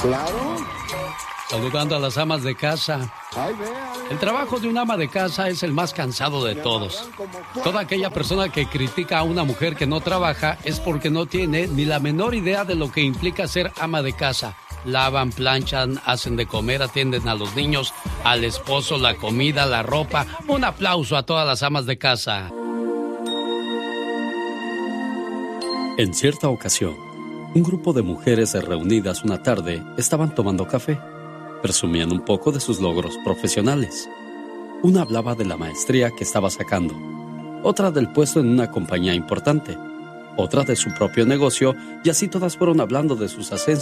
Claro. Saludando a las amas de casa. Ay, vea. El trabajo de una ama de casa es el más cansado de todos. Toda aquella persona que critica a una mujer que no trabaja es porque no tiene ni la menor idea de lo que implica ser ama de casa. Lavan, planchan, hacen de comer, atienden a los niños, al esposo, la comida, la ropa. Un aplauso a todas las amas de casa. En cierta ocasión, un grupo de mujeres reunidas una tarde estaban tomando café. Presumían un poco de sus logros profesionales. Una hablaba de la maestría que estaba sacando, otra del puesto en una compañía importante, otra de su propio negocio, y así todas fueron hablando de sus ascensos